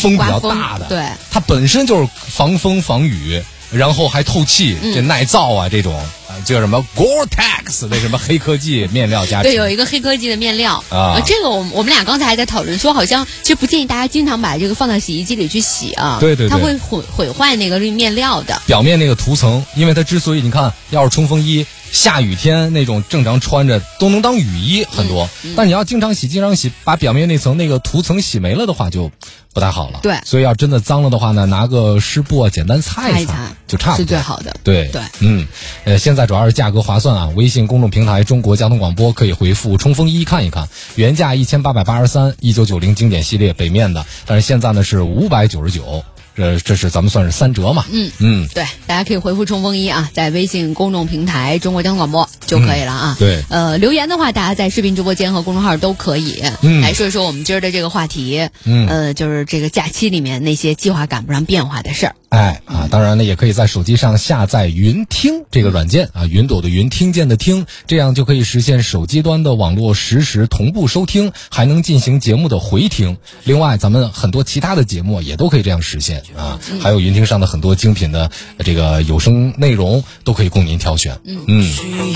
风比较大的， 对， 它本身就是防风防雨，然后还透气，这耐造啊，这种叫什么 Gore-Tex 那什么黑科技面料加持。 对，有一个黑科技的面料啊。 这个我们俩刚才还在讨论说，好像其实不建议大家经常把这个放到洗衣机里去洗啊。 对对对， 它会毁坏那个面料的表面那个涂层，因为它之所以你看，要是冲锋衣。下雨天那种正常穿着都能当雨衣很多，但你要经常洗，把表面那层那个涂层洗没了的话，就不太好了。 对， 所以要真的脏了的话呢，拿个湿布简单擦一擦就差不多， 是最好的。 对，现在主要是价格划算啊。微信公众平台中国交通广播可以回复冲锋衣看一看，原价1883，1990经典系列北面的，但是现在呢是599。这是咱们算是3折嘛？ 对，大家可以回复冲锋衣啊，在微信公众平台中国交通广播就可以了啊。 对， 留言的话，大家在视频直播间和公众号都可以来说一说我们今儿的这个话题。就是这个假期里面那些计划赶不上变化的事儿。 当然呢，也可以在手机上下载云听这个软件啊，云朵的云，听见的听，这样就可以实现手机端的网络实时同步收听，还能进行节目的回听。另外，咱们很多其他的节目也都可以这样实现啊。还有云听上的很多精品的这个有声内容都可以供您挑选。